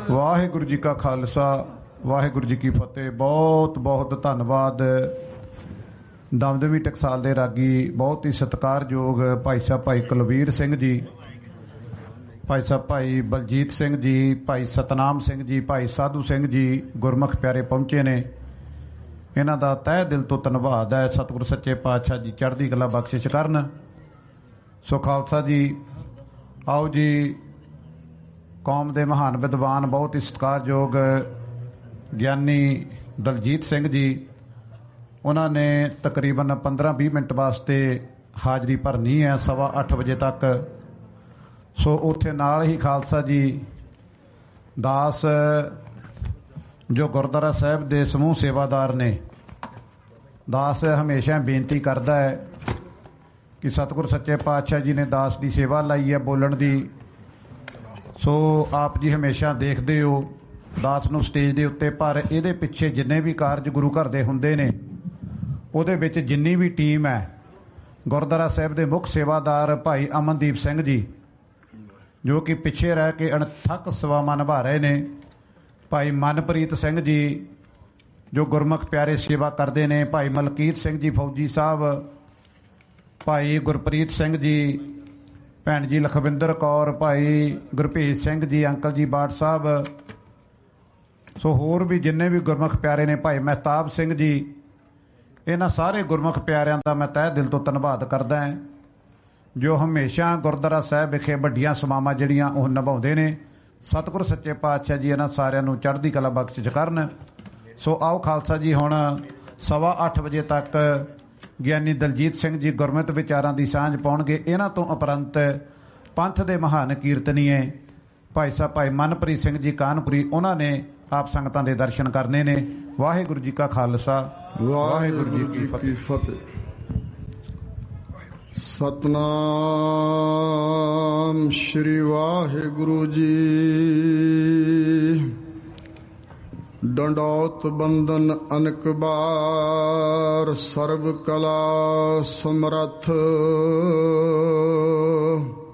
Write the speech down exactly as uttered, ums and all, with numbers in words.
ਵਾਹਿਗੁਰੂ ਜੀ ਕਾ ਖਾਲਸਾ ਵਾਹਿਗੁਰੂ ਜੀ ਕੀ ਫਤਿਹ। ਬਹੁਤ ਬਹੁਤ ਧੰਨਵਾਦ ਦਮਦਮੀ ਟਕਸਾਲ ਦੇ ਰਾਗੀ, ਬਹੁਤ ਹੀ ਸਤਿਕਾਰਯੋਗ ਭਾਈ ਸਾਹਿਬ ਭਾਈ ਕੁਲਵੀਰ ਸਿੰਘ ਜੀ, ਭਾਈ ਸਾਹਿਬ ਭਾਈ ਬਲਜੀਤ ਸਿੰਘ ਜੀ, ਭਾਈ ਸਤਨਾਮ ਸਿੰਘ ਜੀ, ਭਾਈ ਸਾਧੂ ਸਿੰਘ ਜੀ, ਗੁਰਮੁਖ ਪਿਆਰੇ ਪਹੁੰਚੇ ਨੇ। ਇਹਨਾਂ ਦਾ ਤਹਿ ਦਿਲ ਤੋਂ ਧੰਨਵਾਦ ਹੈ। ਸਤਿਗੁਰ ਸੱਚੇ ਪਾਤਸ਼ਾਹ ਜੀ ਚੜ੍ਹਦੀ ਕਲਾ ਬਖਸ਼ਿਸ਼ ਕਰਨ। ਸੋ ਖਾਲਸਾ ਜੀ, ਆਓ ਜੀ, ਕੌਮ ਦੇ ਮਹਾਨ ਵਿਦਵਾਨ, ਬਹੁਤ ਹੀ ਸਤਿਕਾਰਯੋਗ ਗਿਆਨੀ ਦਲਜੀਤ ਸਿੰਘ ਜੀ, ਉਹਨਾਂ ਨੇ ਤਕਰੀਬਨ ਪੰਦਰਾਂ ਵੀਹ ਮਿੰਟ ਵਾਸਤੇ ਹਾਜ਼ਰੀ ਭਰਨੀ ਹੈ ਸਵਾ ਅੱਠ ਵਜੇ ਤੱਕ। ਸੋ ਉੱਥੇ ਨਾਲ ਹੀ ਖਾਲਸਾ ਜੀ ਦਾਸ ਜੋ ਗੁਰਦੁਆਰਾ ਸਾਹਿਬ ਦੇ ਸਮੂਹ ਸੇਵਾਦਾਰ ਨੇ, ਦਾਸ ਹਮੇਸ਼ਾ ਬੇਨਤੀ ਕਰਦਾ ਹੈ ਕਿ ਸਤਿਗੁਰ ਸੱਚੇ ਪਾਤਸ਼ਾਹ ਜੀ ਨੇ ਦਾਸ ਦੀ ਸੇਵਾ ਲਾਈ ਹੈ ਬੋਲਣ ਦੀ। ਸੋ ਆਪ ਜੀ ਹਮੇਸ਼ਾ ਦੇਖਦੇ ਹੋ ਦਾਸ ਨੂੰ ਸਟੇਜ ਦੇ ਉੱਤੇ, ਪਰ ਇਹਦੇ ਪਿੱਛੇ ਜਿੰਨੇ ਵੀ ਕਾਰਜ ਗੁਰੂ ਘਰ ਦੇ ਹੁੰਦੇ ਨੇ, ਉਹਦੇ ਵਿੱਚ ਜਿੰਨੀ ਵੀ ਟੀਮ ਹੈ, ਗੁਰਦੁਆਰਾ ਸਾਹਿਬ ਦੇ ਮੁੱਖ ਸੇਵਾਦਾਰ ਭਾਈ ਅਮਨਦੀਪ ਸਿੰਘ ਜੀ ਜੋ ਕਿ ਪਿੱਛੇ ਰਹਿ ਕੇ ਅਣਥੱਕ ਸੇਵਾਵਾਂ ਨਿਭਾ ਰਹੇ ਨੇ, ਭਾਈ ਮਨਪ੍ਰੀਤ ਸਿੰਘ ਜੀ ਜੋ ਗੁਰਮੁਖ ਪਿਆਰੇ ਸੇਵਾ ਕਰਦੇ ਨੇ, ਭਾਈ ਮਲਕੀਤ ਸਿੰਘ ਜੀ ਫੌਜੀ ਸਾਹਿਬ, ਭਾਈ ਗੁਰਪ੍ਰੀਤ ਸਿੰਘ ਜੀ, ਭੈਣ ਜੀ ਲਖਵਿੰਦਰ ਕੌਰ, ਭਾਈ ਗੁਰਭੇਜ ਸਿੰਘ ਜੀ, ਅੰਕਲ ਜੀ ਬਾਠ ਸਾਹਿਬ, ਸੋ ਹੋਰ ਵੀ ਜਿੰਨੇ ਵੀ ਗੁਰਮੁਖ ਪਿਆਰੇ ਨੇ, ਭਾਈ ਮਹਿਤਾਬ ਸਿੰਘ ਜੀ, ਇਹਨਾਂ ਸਾਰੇ ਗੁਰਮੁਖ ਪਿਆਰਿਆਂ ਦਾ ਮੈਂ ਤਹਿ ਦਿਲ ਤੋਂ ਧੰਨਵਾਦ ਕਰਦਾ ਹਾਂ ਜੋ ਹਮੇਸ਼ਾ ਗੁਰਦੁਆਰਾ ਸਾਹਿਬ ਵਿਖੇ ਵੱਡੀਆਂ ਸਮਾਵਾਂ ਜਿਹੜੀਆਂ ਉਹ ਨਿਭਾਉਂਦੇ ਨੇ। ਸਤਿਗੁਰ ਸੱਚੇ ਪਾਤਸ਼ਾਹ ਜੀ ਇਹਨਾਂ ਸਾਰਿਆਂ ਨੂੰ ਚੜ੍ਹਦੀ ਕਲਾ ਬਖਸ਼ਿਸ਼ ਕਰਨ। ਸੋ ਆਓ ਖਾਲਸਾ ਜੀ, ਹੁਣ ਸਵਾ ਅੱਠ ਵਜੇ ਤੱਕ ਗਿਆਨੀ ਦਲਜੀਤ ਸਿੰਘ ਜੀ ਗੁਰਮਤਿ ਵਿਚਾਰਾਂ ਦੀ ਸਾਂਝ ਪਾਉਣਗੇ। ਇਹਨਾਂ ਤੋਂ ਉਪਰੰਤ ਪੰਥ ਦੇ ਮਹਾਨ ਕੀਰਤਨੀਏ ਭਾਈ ਸਾਹਿਬ ਭਾਈ ਮਨਪ੍ਰੀਤ ਸਿੰਘ ਜੀ ਕਾਨਪੁਰੀ, ਉਹਨਾਂ ਨੇ ਆਪ ਸੰਗਤਾਂ ਦੇ ਦਰਸ਼ਨ ਕਰਨੇ ਨੇ। ਵਾਹਿਗੁਰੂ ਜੀ ਕਾ ਖਾਲਸਾ ਵਾਹਿਗੁਰੂ ਜੀ ਕੀ ਫਤਿਹ। ਸਤਨਾਮ ਸ਼੍ਰੀ ਵਾਹਿਗੁਰੂ ਜੀ। ਡੰਡੌਤ ਬੰਦਨ ਅਨਕ ਬਾਰ, ਸਰਬ ਕਲਾ ਸਮਰੱਥ।